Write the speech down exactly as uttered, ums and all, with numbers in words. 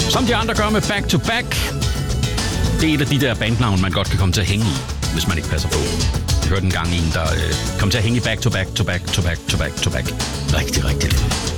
Som de andre gør med Back to Back. Det er et af de der bandnavn, man godt kan komme til at hænge i, hvis man ikke passer på. Jeg hørte en gang en, der øh, kom til at hænge i Back to Back to Back to Back to Back to Back. Rigtig, rigtig længe.